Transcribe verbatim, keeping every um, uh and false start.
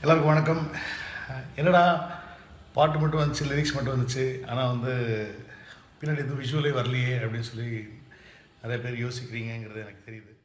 எல்லாருக்கும் வணக்கம். என்னடா பாட்டு மட்டும் வந்துச்சு, லிரிக்ஸ் மட்டும் வந்துச்சு, ஆனால் வந்து பின்னாடி எதுவும் விஷுவலே வரலையே அப்படின்னு சொல்லி நிறைய பேர் யோசிக்கிறீங்கிறது எனக்கு தெரியுது.